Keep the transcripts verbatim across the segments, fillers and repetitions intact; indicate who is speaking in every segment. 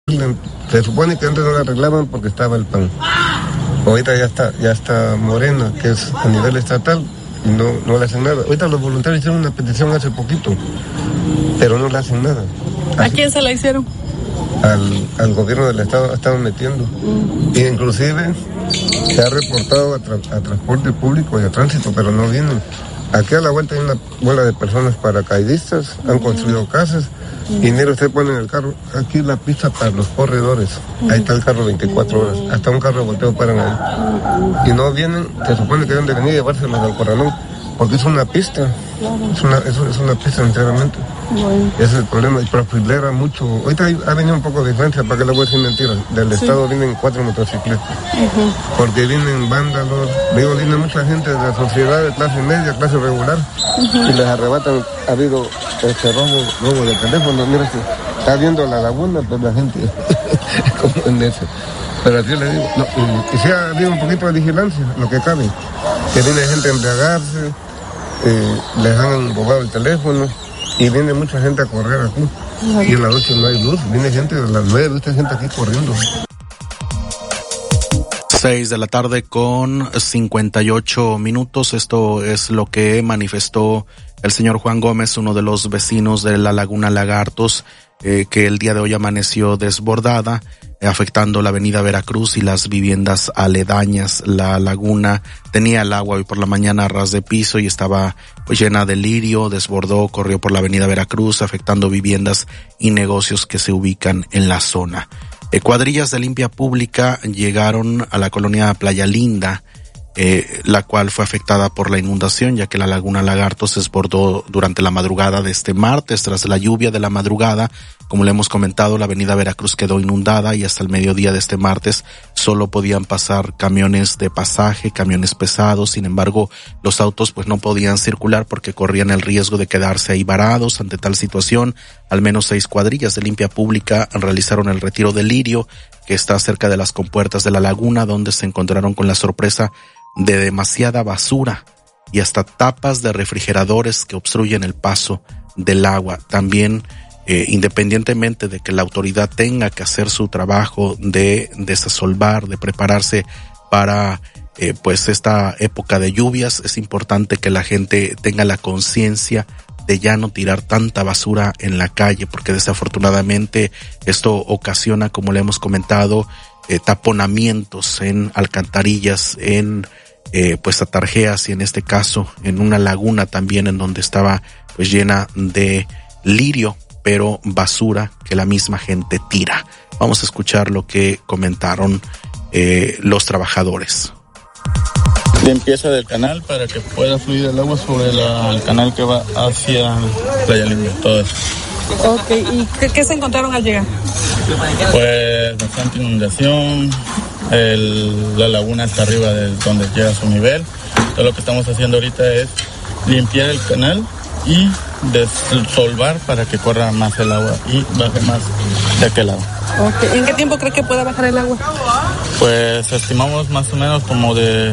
Speaker 1: Se supone que antes no la arreglaban porque estaba el pan. Ahorita ya está, ya está Morena, que es a nivel estatal, y no, no le hacen nada. Ahorita los voluntarios hicieron una petición hace poquito, pero no le hacen nada.
Speaker 2: Así, ¿a quién se la hicieron?
Speaker 1: Al, al gobierno del estado estaban metiendo. Mm. Y inclusive se ha reportado a, tra- a transporte público y a tránsito, pero no vienen. Aquí a la vuelta hay una bola de personas paracaidistas, han mm. construido casas. Y mire, usted pone en el carro, aquí la pista para los corredores. Ahí está el carro veinticuatro horas. Hasta un carro de volteo paran ahí. Y no vienen, se supone que deben de venir a llevárselos al corralón, porque es una pista. Es una, es, es una pista enteramente. Bueno. Ese es el problema. Y profilera mucho. Ahorita hay, ha venido un poco de diferencia, para que le voy a decir mentiras. Del sí. estado vienen cuatro motocicletas. Uh-huh. Porque vienen vándalos, digo, viene mucha gente de la sociedad de clase media, clase regular, uh-huh. y les arrebatan. Ha habido este robo, robo de teléfono. Mira, está viendo la laguna, pues la gente como en eso. Pero así le digo, no, y, y sí ha habido un poquito de vigilancia, lo que cabe. Que viene gente a embriagarse, eh, les han robado el teléfono. Y viene mucha gente a correr aquí. Y en la noche no hay luz. Viene gente de las nueve, esta gente aquí corriendo.
Speaker 3: Seis de la tarde con cincuenta y ocho minutos. Esto es lo que manifestó el señor Juan Gómez, uno de los vecinos de la Laguna Lagartos, eh, que el día de hoy amaneció desbordada, eh, afectando la avenida Veracruz y las viviendas aledañas. La laguna tenía el agua hoy por la mañana a ras de piso y estaba pues llena de lirio, desbordó, corrió por la avenida Veracruz, afectando viviendas y negocios que se ubican en la zona. Eh, cuadrillas de limpia pública llegaron a la colonia Playa Linda, eh, la cual fue afectada por la inundación, ya que la Laguna Lagartos se desbordó durante la madrugada de este martes. Tras la lluvia de la madrugada, como le hemos comentado, la avenida Veracruz quedó inundada y hasta el mediodía de este martes solo podían pasar camiones de pasaje, camiones pesados. Sin embargo, los autos pues no podían circular porque corrían el riesgo de quedarse ahí varados. Ante tal situación, al menos seis cuadrillas de limpia pública realizaron el retiro del lirio, que está cerca de las compuertas de la laguna, donde se encontraron con la sorpresa de demasiada basura y hasta tapas de refrigeradores que obstruyen el paso del agua. También, eh, independientemente de que la autoridad tenga que hacer su trabajo de desasolvar, de prepararse para eh, pues esta época de lluvias, es importante que la gente tenga la conciencia de ya no tirar tanta basura en la calle, porque desafortunadamente esto ocasiona, como le hemos comentado, eh, taponamientos en alcantarillas, en eh, pues atarjeas y en este caso en una laguna también en donde estaba pues llena de lirio, pero basura que la misma gente tira. Vamos a escuchar lo que comentaron eh, los trabajadores.
Speaker 4: Limpieza del canal para que pueda fluir el agua sobre la, el canal que va hacia Playa Linda, todo eso.
Speaker 2: Ok, ¿y qué, qué se encontraron al llegar?
Speaker 4: Pues bastante inundación, el, la laguna está arriba de donde llega su nivel. Todo lo que estamos haciendo ahorita es limpiar el canal y desolvar para que corra más el agua y baje más de aquel lado.
Speaker 2: Okay. ¿En qué tiempo cree que pueda bajar el agua?
Speaker 4: Pues estimamos más o menos como de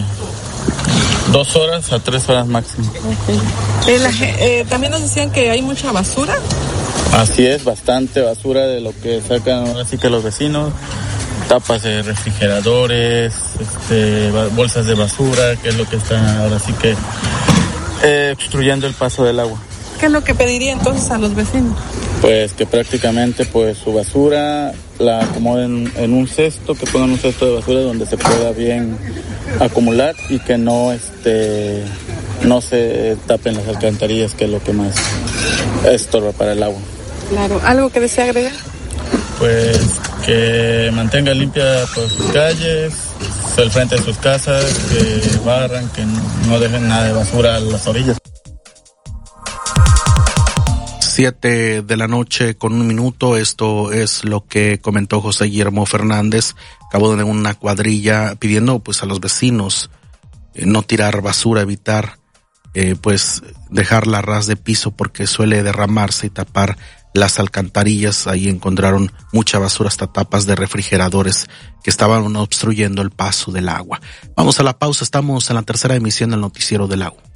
Speaker 4: dos horas a tres horas máximo.
Speaker 2: Okay. Eh, la, eh, también nos decían que hay mucha basura.
Speaker 4: Así es, bastante basura de lo que sacan ahora sí que los vecinos, tapas de refrigeradores, este, bolsas de basura, que es lo que está ahora sí que eh, obstruyendo el paso del agua.
Speaker 2: ¿Qué es lo que pediría entonces a los vecinos?
Speaker 4: Pues que prácticamente pues su basura la acomoden en un cesto, que pongan un cesto de basura donde se pueda bien acumular y que no este no se tapen las alcantarillas, que es lo que más estorba para el agua.
Speaker 2: Claro, ¿algo que desea agregar?
Speaker 4: Pues que mantenga limpia pues, sus calles, el frente de sus casas, que barran, que no dejen nada de basura a las orillas.
Speaker 3: Siete de la noche con un minuto, esto es lo que comentó José Guillermo Fernández. Acabó de una cuadrilla pidiendo pues a los vecinos eh, no tirar basura, evitar eh, pues dejarla a ras de piso porque suele derramarse y tapar las alcantarillas. Ahí encontraron mucha basura, hasta tapas de refrigeradores que estaban obstruyendo el paso del agua. Vamos a la pausa, estamos en la tercera emisión del Noticiero del Agua.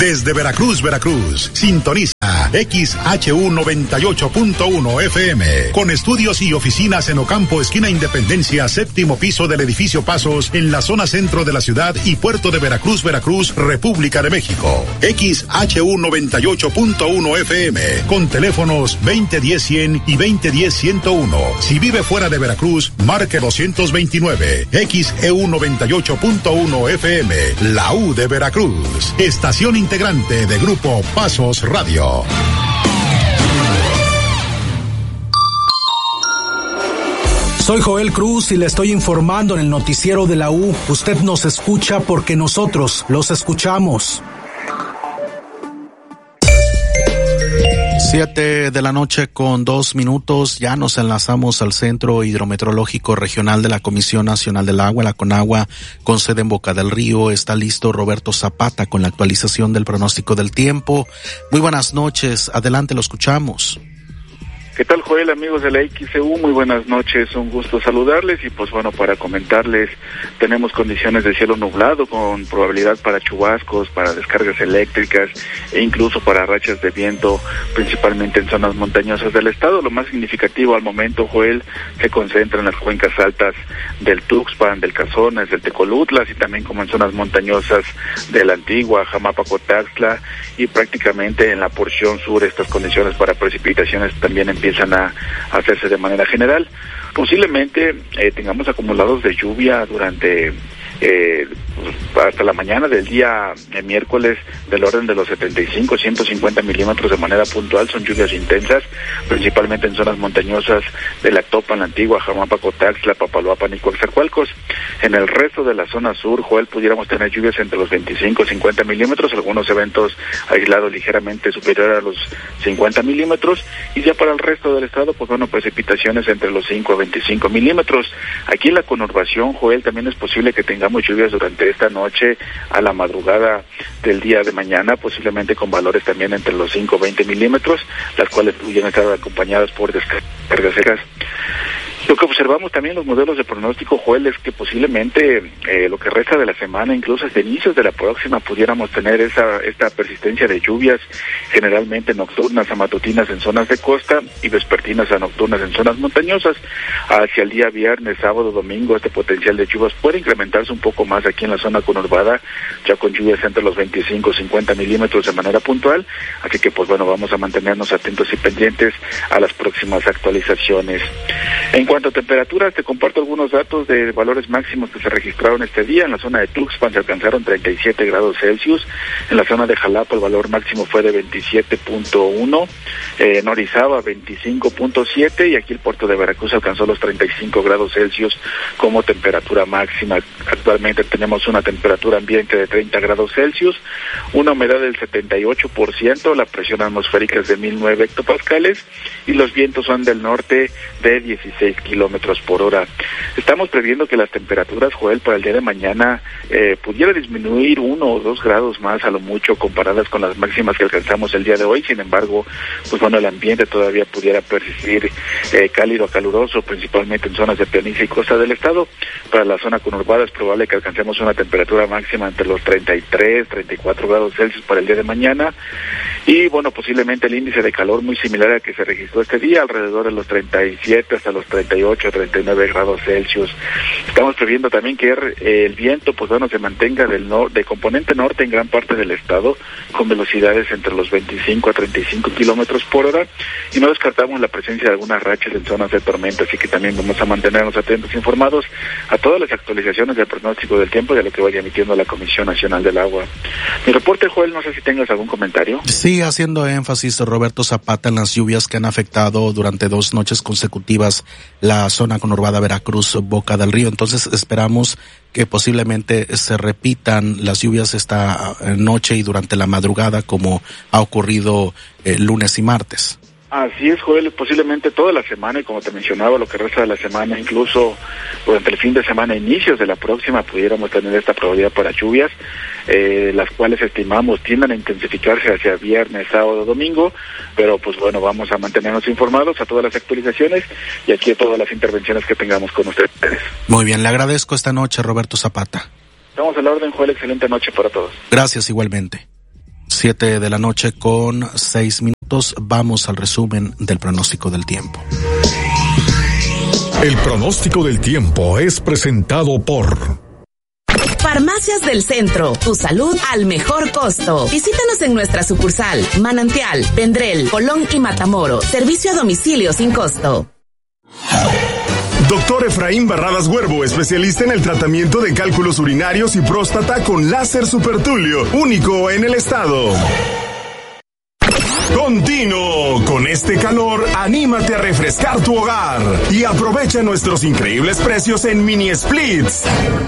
Speaker 5: Desde Veracruz, Veracruz, sintoniza X H U noventa y ocho punto uno F M, con estudios y oficinas en Ocampo, esquina Independencia, séptimo piso del edificio Pasos, en la zona centro de la ciudad y puerto de Veracruz, Veracruz, República de México. X H U noventa y ocho punto uno F M, con teléfonos veinte diez cien y veinte diez ciento uno. Si vive fuera de Veracruz, marque doscientos veintinueve. X E U noventa y ocho punto uno F M, la U de Veracruz. Estación integrante de Grupo Pasos Radio.
Speaker 6: Soy Joel Cruz y le estoy informando en el noticiero de la U. Usted nos escucha porque nosotros los escuchamos.
Speaker 3: Siete de la noche con dos minutos, ya nos enlazamos al Centro Hidrometeorológico Regional de la Comisión Nacional del Agua, la CONAGUA, con sede en Boca del Río. Está listo Roberto Zapata con la actualización del pronóstico del tiempo. Muy buenas noches, adelante, lo escuchamos.
Speaker 7: ¿Qué tal, Joel, amigos de la X E U? Muy buenas noches, un gusto saludarles y pues bueno, para comentarles, tenemos condiciones de cielo nublado con probabilidad para chubascos, para descargas eléctricas e incluso para rachas de viento, principalmente en zonas montañosas del estado. Lo más significativo al momento, Joel, se concentra en las cuencas altas del Tuxpan, del Cazones, del Tecolutla, y también como en zonas montañosas de la Antigua, Jamapa, Cotaxtla, y prácticamente en la porción sur estas condiciones para precipitaciones también en empiezan a, a hacerse de manera general. Posiblemente eh, tengamos acumulados de lluvia durante eh, hasta la mañana del día eh, miércoles del orden de los setenta y cinco, ciento cincuenta milímetros de manera puntual. Son lluvias intensas, principalmente en zonas montañosas de la Topan, la Antigua, Jamapa, Cotaxtla, Papaloapan y Coatzacoalcos. En el resto de la zona sur, Joel, pudiéramos tener lluvias entre los veinticinco, cincuenta milímetros, algunos eventos aislados ligeramente superior a los cincuenta milímetros, y ya para el resto del estado, pues bueno, precipitaciones entre los cinco a veinticinco milímetros. Aquí en la conurbación, Joel, también es posible que tengamos lluvias durante esta noche a la madrugada del día de mañana, posiblemente con valores también entre los cinco a veinte milímetros, las cuales pudieran estar acompañadas por descargas secas. Lo que observamos también en los modelos de pronóstico, Joel, es que posiblemente eh, lo que resta de la semana, incluso hasta inicios de la próxima, pudiéramos tener esa esta persistencia de lluvias, generalmente nocturnas a matutinas en zonas de costa y vespertinas a nocturnas en zonas montañosas. Hacia el día viernes, sábado, domingo, este potencial de lluvias puede incrementarse un poco más aquí en la zona conurbada, ya con lluvias entre los veinticinco y cincuenta milímetros de manera puntual. Así que, pues bueno, vamos a mantenernos atentos y pendientes a las próximas actualizaciones. En En cuanto a temperaturas, te comparto algunos datos de valores máximos que se registraron este día. En la zona de Tuxpan se alcanzaron treinta y siete grados Celsius. En la zona de Jalapa el valor máximo fue de veintisiete punto uno. Eh, en Orizaba veinticinco punto siete. Y aquí el puerto de Veracruz alcanzó los treinta y cinco grados Celsius como temperatura máxima. Actualmente tenemos una temperatura ambiente de treinta grados Celsius, una humedad del setenta y ocho por ciento, la presión atmosférica es de mil nueve hectopascales y los vientos son del norte de dieciséis kilómetros por hora. Estamos previendo que las temperaturas, Joel, para el día de mañana eh, pudiera disminuir uno o dos grados más a lo mucho comparadas con las máximas que alcanzamos el día de hoy. Sin embargo, pues bueno, el ambiente todavía pudiera persistir eh, cálido a caluroso, principalmente en zonas de planicie y costa del estado. Para la zona conurbada es probable que alcancemos una temperatura máxima entre los treinta y tres, treinta y cuatro grados Celsius para el día de mañana. Y bueno, posiblemente el índice de calor muy similar al que se registró este día, alrededor de los treinta y siete hasta los treinta y ocho, treinta y nueve grados Celsius. Estamos previendo también que eh, el viento, pues bueno, se mantenga del nor de componente norte en gran parte del estado, con velocidades entre los veinticinco a treinta y cinco kilómetros por hora, y no descartamos la presencia de algunas rachas en zonas de tormenta, así que también vamos a mantenernos atentos e informados a todas las actualizaciones del pronóstico del tiempo y a lo que vaya emitiendo la Comisión Nacional del Agua. Mi reporte, Joel, no sé si tengas algún comentario.
Speaker 3: Sí, haciendo énfasis, Roberto Zapata, en las lluvias que han afectado durante dos noches consecutivas la zona conurbada Veracruz, Boca del Río. Entonces esperamos que posiblemente se repitan las lluvias esta noche y durante la madrugada, como ha ocurrido eh, lunes y martes.
Speaker 7: Así es, Joel, posiblemente toda la semana, y como te mencionaba, lo que resta de la semana, incluso durante el fin de semana, inicios de la próxima, pudiéramos tener esta probabilidad para lluvias, eh, las cuales estimamos tiendan a intensificarse hacia viernes, sábado, domingo, pero pues bueno, vamos a mantenernos informados a todas las actualizaciones y aquí a todas las intervenciones que tengamos con ustedes.
Speaker 3: Muy bien, le agradezco esta noche, Roberto Zapata.
Speaker 7: Estamos a la orden, Joel, excelente noche para todos.
Speaker 3: Gracias, igualmente. Siete de la noche con seis minutos. Vamos al resumen del pronóstico del tiempo.
Speaker 8: El pronóstico del tiempo es presentado por
Speaker 9: Farmacias del Centro, tu salud al mejor costo. Visítanos en nuestra sucursal, Manantial, Vendrell, Colón y Matamoros. Servicio a domicilio sin costo.
Speaker 10: Doctor Efraín Barradas Huervo, especialista en el tratamiento de cálculos urinarios y próstata con láser supertulio, único en el estado. Continuo, con este calor, anímate a refrescar tu hogar y aprovecha nuestros increíbles precios en mini splits.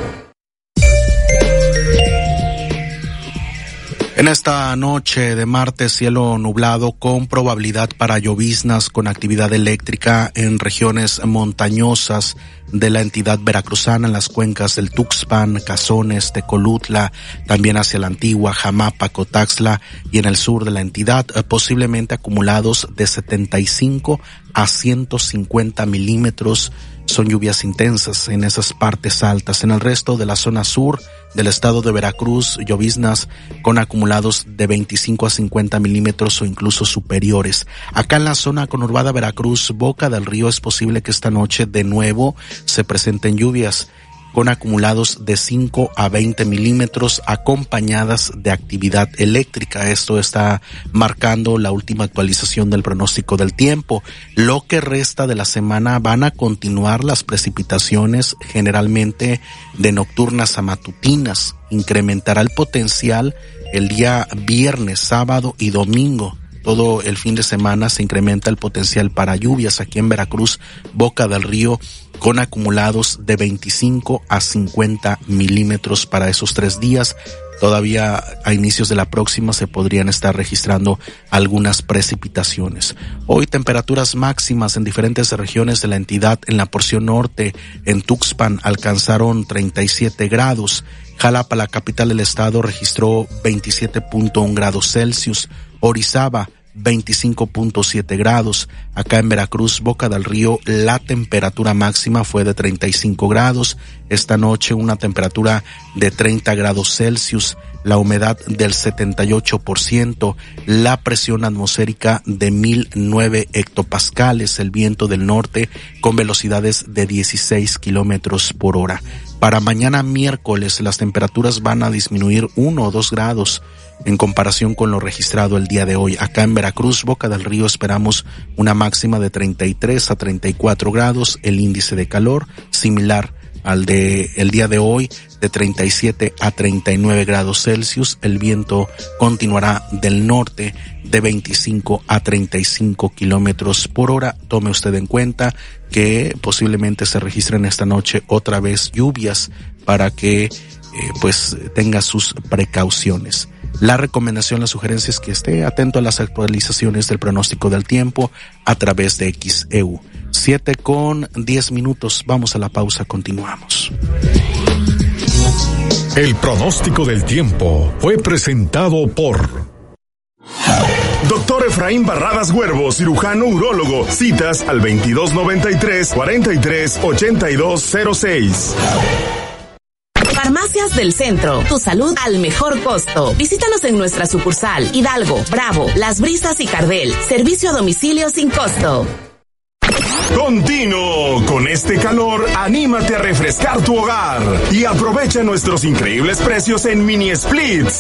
Speaker 3: En esta noche de martes, cielo nublado con probabilidad para lloviznas con actividad eléctrica en regiones montañosas de la entidad veracruzana, en las cuencas del Tuxpan, Cazones, Tecolutla, también hacia la Antigua, Jamapa, Cotaxla y en el sur de la entidad, posiblemente acumulados de setenta y cinco a ciento cincuenta milímetros. Son lluvias intensas en esas partes altas. En el resto de la zona sur del estado de Veracruz, lloviznas con acumulados de veinticinco a cincuenta milímetros o incluso superiores. Acá en la zona conurbada Veracruz, Boca del Río, es posible que esta noche de nuevo se presenten lluvias con acumulados de cinco a veinte milímetros acompañadas de actividad eléctrica. Esto está marcando la última actualización del pronóstico del tiempo. Lo que resta de la semana van a continuar las precipitaciones, generalmente de nocturnas a matutinas. Incrementará el potencial el día viernes, sábado y domingo. Todo el fin de semana se incrementa el potencial para lluvias aquí en Veracruz, Boca del Río, con acumulados de veinticinco a cincuenta milímetros para esos tres días. Todavía a inicios de la próxima se podrían estar registrando algunas precipitaciones. Hoy temperaturas máximas en diferentes regiones de la entidad. En la porción norte, en Tuxpan, alcanzaron treinta y siete grados. Jalapa, la capital del estado, registró veintisiete punto uno grados Celsius. Orizaba, veinticinco punto siete grados. Acá en Veracruz, Boca del Río, la temperatura máxima fue de treinta y cinco grados. Esta noche una temperatura de treinta grados Celsius, la humedad del setenta y ocho por ciento, la presión atmosférica de mil nueve hectopascales, el viento del norte con velocidades de dieciséis kilómetros por hora. Para mañana miércoles las temperaturas van a disminuir uno o dos grados en comparación con lo registrado el día de hoy. Acá en Veracruz, Boca del Río, esperamos una máxima de treinta y tres a treinta y cuatro grados, el índice de calor similar al de el día de hoy, de treinta y siete a treinta y nueve grados Celsius. El viento continuará del norte de veinticinco a treinta y cinco kilómetros por hora. Tome usted en cuenta que posiblemente se registren esta noche otra vez lluvias para que eh, pues tenga sus precauciones. La recomendación, la sugerencia es que esté atento a las actualizaciones del pronóstico del tiempo a través de X E U. Siete con diez minutos. Vamos a la pausa, continuamos.
Speaker 8: El pronóstico del tiempo fue presentado por
Speaker 10: Doctor Efraín Barradas Huervo, cirujano urólogo. Citas al veintidós noventa y tres, cuarenta y tres, ochenta y dos cero seis.
Speaker 9: Farmacias del Centro, tu salud al mejor costo. Visítanos en nuestra sucursal, Hidalgo, Bravo, Las Brisas y Cardel. Servicio a domicilio sin costo.
Speaker 10: Continuo, con este calor, anímate a refrescar tu hogar y aprovecha nuestros increíbles precios en mini splits.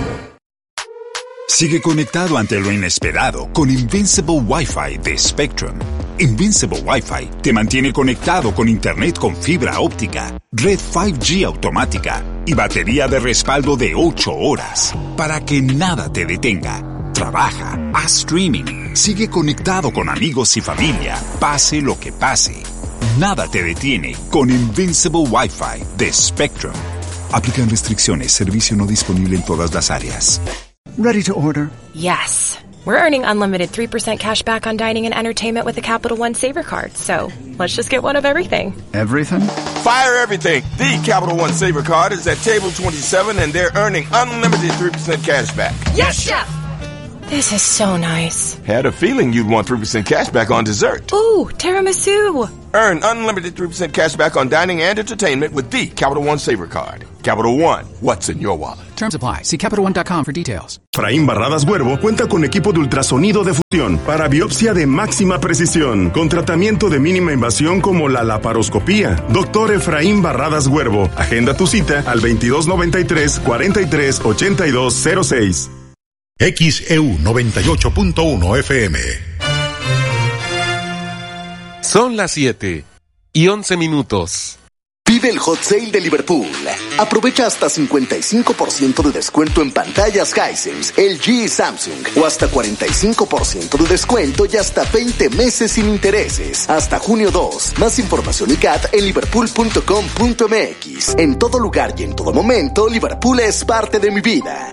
Speaker 11: Sigue conectado ante lo inesperado con Invincible Wi-Fi de Spectrum. Invincible Wi-Fi te mantiene conectado con internet con fibra óptica, red cinco G automática y batería de respaldo de ocho horas para que nada te detenga. Trabaja, haz streaming, sigue conectado con amigos y familia, pase lo que pase. Nada te detiene con Invincible Wi-Fi de Spectrum. Aplican restricciones, servicio no disponible en todas las áreas.
Speaker 12: Ready to order?
Speaker 13: Yes. We're earning unlimited three percent cash back on dining and entertainment with the Capital One Saver Card, so let's just get one of everything.
Speaker 12: Everything?
Speaker 14: Fire everything! The Capital One Saver Card is at table twenty-seven and they're earning unlimited three percent cash back.
Speaker 13: Yes, Chef! This is so nice.
Speaker 14: Had a feeling you'd want three percent cash back on dessert.
Speaker 13: Ooh, tiramisu!
Speaker 14: Earn unlimited three percent cash back on dining and entertainment with the Capital One Saver Card. Capital One, what's in your wallet?
Speaker 12: Terms apply. See Capital One dot com for details.
Speaker 10: Efraín Barradas Huervo cuenta con equipo de ultrasonido de fusión para biopsia de máxima precisión, con tratamiento de mínima invasión como la laparoscopía. Doctor Efraín Barradas Huervo, agenda tu cita al veintidós noventa y tres, cuarenta y tres, ochenta y dos cero seis.
Speaker 5: X E U noventa y ocho punto uno F M.
Speaker 15: Son las siete y once minutos.
Speaker 16: Vive el Hot Sale de Liverpool. Aprovecha hasta cincuenta y cinco por ciento de descuento en pantallas Hisense, L G y Samsung. O hasta cuarenta y cinco por ciento de descuento y hasta veinte meses sin intereses. Hasta junio dos. Más información y C A T en liverpool punto com punto m x. En todo lugar y en todo momento, Liverpool es parte de mi vida.